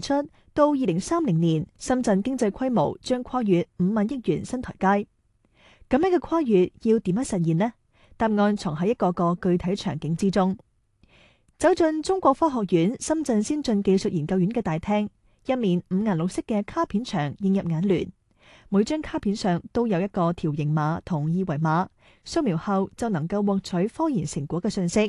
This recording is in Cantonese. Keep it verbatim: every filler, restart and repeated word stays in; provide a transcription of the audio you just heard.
出，到二零三零年，深圳經濟規模將跨越五萬億元新台階。咁樣嘅跨越要點樣實現呢？答案藏喺一個個具體場景之中。走進中國科學院深圳先進技術研究院嘅大廳，一面五顏六色嘅卡片牆映入眼簾。每張卡片上都有一個條形碼同二維碼，掃描後就能夠獲取科研成果嘅信息。